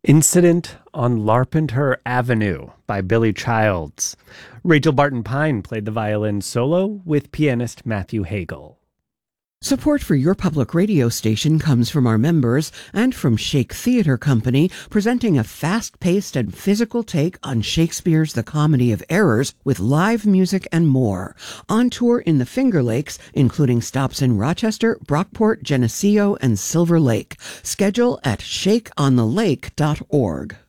Incident on Larpenteur Avenue by Billy Childs. Rachel Barton Pine played the violin solo with pianist Matthew Hagel. Support for your public radio station comes from our members and from Shake Theatre Company, presenting a fast-paced and physical take on Shakespeare's The Comedy of Errors with live music and more. On tour in the Finger Lakes, including stops in Rochester, Brockport, Geneseo, and Silver Lake. Schedule at shakeonthelake.org.